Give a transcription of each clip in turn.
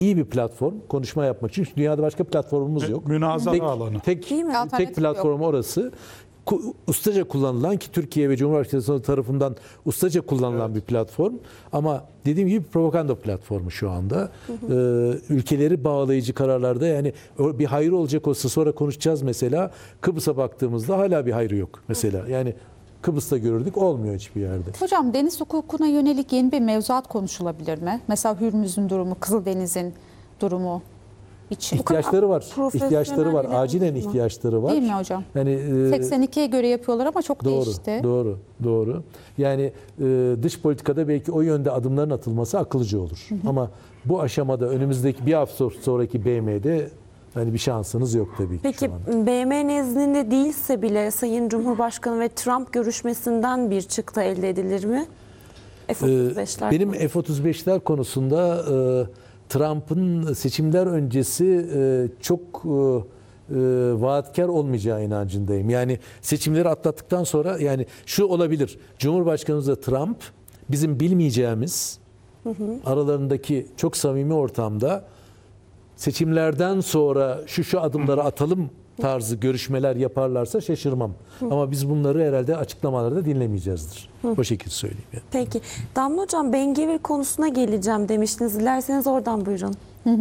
iyi bir platform konuşma yapmak için. Çünkü dünyada başka platformumuz yok. Münazara alanı. Tek platform orası. Ustaca kullanılan, ki Türkiye ve Cumhurbaşkanı tarafından ustaca kullanılan bir platform. Ama dediğim gibi propaganda platformu şu anda. Ülkeleri bağlayıcı kararlarda, yani bir hayrı olacak olsa sonra konuşacağız mesela. Kıbrıs'a baktığımızda hala bir hayrı yok mesela. Yani Kıbrıs'ta görürdük, olmuyor hiçbir yerde. Hocam, deniz hukukuna yönelik yeni bir mevzuat konuşulabilir mi? Mesela Hürmüz'ün durumu, Kızıldeniz'in durumu için. İhtiyaçları var. İhtiyaçları var. Acilen ihtiyaçları var. Değil mi hocam? Yani 82'ye göre yapıyorlar ama çok değişti. Doğru. Yani dış politikada belki o yönde adımların atılması akılcı olur. Ama bu aşamada önümüzdeki bir hafta sonraki BM'de hani bir şansınız yok tabii ki. Peki şu anda. BM nezdinde değilse bile Sayın Cumhurbaşkanı ve Trump görüşmesinden bir çıktı elde edilir mi? F-35'ler Benim F-35'ler konusunda Trump'ın seçimler öncesi çok vaatkar olmayacağı inancındayım. Yani seçimleri atlattıktan sonra, yani şu olabilir. Cumhurbaşkanımız da Trump bizim bilmeyeceğimiz aralarındaki çok samimi ortamda seçimlerden sonra şu adımları atalım tarzı görüşmeler yaparlarsa şaşırmam. Ama biz bunları herhalde açıklamalarda dinlemeyeceğizdir. O şekilde söyleyeyim. Yani. Peki. Damla Hocam, Ben-Gvir konusuna geleceğim demiştiniz. Dilerseniz oradan buyurun.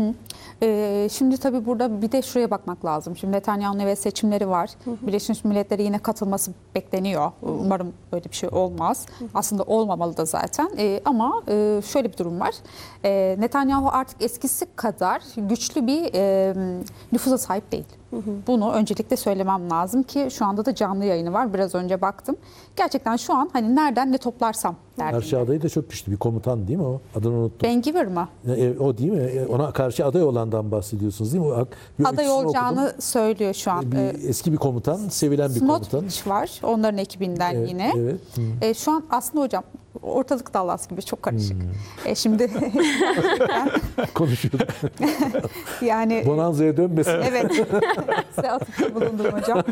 Şimdi tabii burada bir de şuraya bakmak lazım. Şimdi Netanyahu'nun evet seçimleri var. Birleşmiş Milletler'e yine katılması bekleniyor. Umarım böyle bir şey olmaz. Aslında olmamalı da zaten. Ama şöyle bir durum var. Netanyahu artık eskisi kadar güçlü bir nüfuza sahip değil. Bunu öncelikle söylemem lazım ki şu anda da canlı yayını var. Biraz önce baktım. Gerçekten şu an hani nereden ne toplarsam derdim. Karşı adayı da çok güçlü bir komutan değil mi o? Adını unuttum. Ben-Gvir mi? O değil mi? Ona karşı aday olandan bahsediyorsunuz değil mi? Aday olacağını söylüyor şu an. Eski bir komutan, sevilen bir komutan. Smotrich var. Onların ekibinden yine. Evet. Şu an aslında hocam ortalık Dallas gibi çok karışık. Şimdi konuşuyorduk. yani Bonanza'ya dönmesin. Evet. Size atıfta bulundum hocam.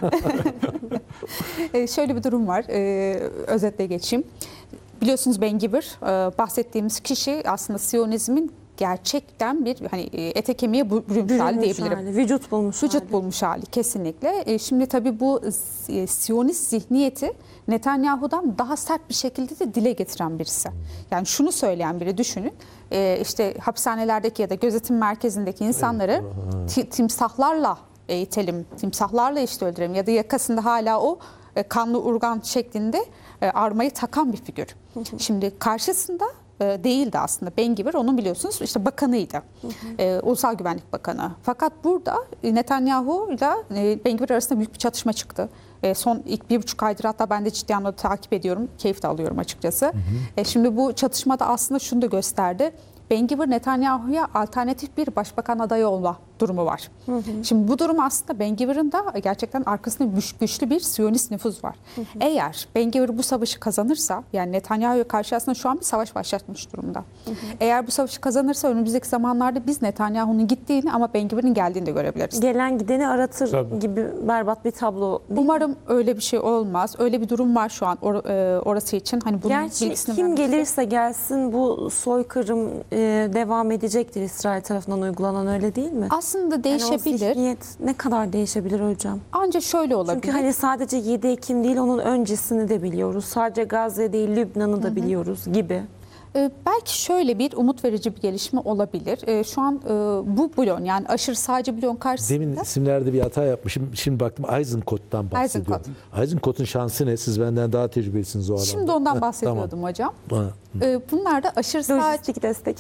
Şöyle bir durum var. Özetle geçeyim. Biliyorsunuz Ben-Gvir bahsettiğimiz kişi aslında Siyonizmin gerçekten bir hani ete kemiğe bürünmüş hali diyebilirim. Vücut bulmuş hali kesinlikle. Şimdi tabii bu Siyonist zihniyeti Netanyahu'dan daha sert bir şekilde de dile getiren birisi. Yani şunu söyleyen biri düşünün. İşte hapishanelerdeki ya da gözetim merkezindeki insanları timsahlarla eğitelim, timsahlarla işte öldürelim ya da yakasında hala o kanlı urgan şeklinde armayı takan bir figür. Şimdi karşısında değildi aslında. Ben-Gvir onun biliyorsunuz işte bakanıydı. Ulusal Güvenlik Bakanı. Fakat burada Netanyahu ile Ben-Gvir arasında büyük bir çatışma çıktı. Son ilk 1,5 aydır hatta ben de ciddi anlamda takip ediyorum. Keyif de alıyorum açıkçası. Şimdi bu çatışmada aslında şunu da gösterdi. Ben-Gvir Netanyahu'ya alternatif bir başbakan adayı olma durumu var. Şimdi bu durum aslında Ben-Gvir'in de gerçekten arkasında güçlü bir Siyonist nüfuz var. Eğer Ben-Gvir bu savaşı kazanırsa, yani Netanyahu'ya karşı aslında şu an bir savaş başlatmış durumda. Eğer bu savaşı kazanırsa önümüzdeki zamanlarda biz Netanyahu'nun gittiğini ama Ben-Gvir'in geldiğini de görebiliriz. Gelen gideni aratır gibi berbat bir tablo. Umarım öyle bir şey olmaz. Öyle bir durum var şu an orası için. Hani bunun bilgisini kim gelirse gelsin bu soykırım devam edecektir İsrail tarafından uygulanan, öyle değil mi? Aslında değişebilir. Yani o zihniyet ne kadar değişebilir hocam? Ancak şöyle olabilir. Çünkü hani sadece 7 Ekim değil, onun öncesini de biliyoruz. Sadece Gazze değil, Lübnan'ı da biliyoruz gibi. Belki şöyle bir umut verici bir gelişme olabilir. Şu an bu blon, yani aşırı sağcı blon karşısında... Demin isimlerde bir hata yapmışım. Şimdi baktım Eisenkot'tan bahsediyorum. Eisenkot'un şansı ne? Siz benden daha tecrübelisiniz o alanda. Şimdi ondan bahsediyordum hocam. Bunlar da aşırı sağcı... Lojistik destek.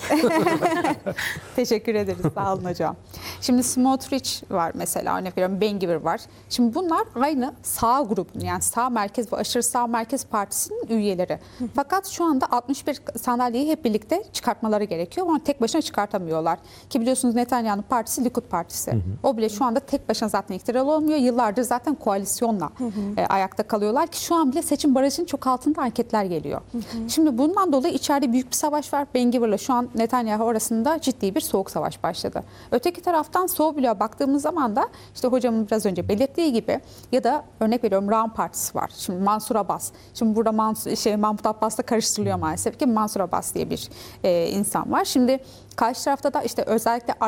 Teşekkür ederiz. Sağ olun hocam. Şimdi Smotrich var mesela, örnek veriyorum, Ben-Gvir var. Şimdi bunlar aynı sağ grubun, yani sağ merkez ve aşırı sağ merkez partisinin üyeleri. Fakat şu anda 61 sandalyeyi hep birlikte çıkartmaları gerekiyor ama tek başına çıkartamıyorlar. Ki biliyorsunuz Netanyahu'nun partisi Likud partisi. O bile şu anda tek başına zaten iktidar olamıyor. Yıllardır zaten koalisyonla ayakta kalıyorlar ki şu an bile seçim barajının çok altında anketler geliyor. Şimdi bundan dolayı içeride büyük bir savaş var. Ben-Gvir'le şu an Netanyahu arasında ciddi bir soğuk savaş başladı. Öteki tarafta taraftan Sağ bloğa baktığımız zaman da işte hocamın biraz önce belirttiği gibi ya da örnek veriyorum Ram Partisi var. Şimdi Mansur Abbas. Şimdi burada Mahmut Abbas'la karıştırılıyor maalesef ki Mansur Abbas diye bir insan var. Şimdi karşı tarafta da işte özellikle